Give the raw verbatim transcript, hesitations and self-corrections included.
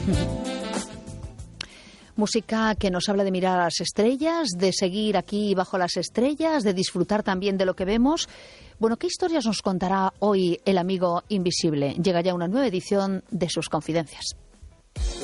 Música que nos habla de mirar a las estrellas, de seguir aquí bajo las estrellas, de disfrutar también de lo que vemos. Bueno, ¿qué historias nos contará hoy el amigo invisible? Llega ya una nueva edición de sus confidencias.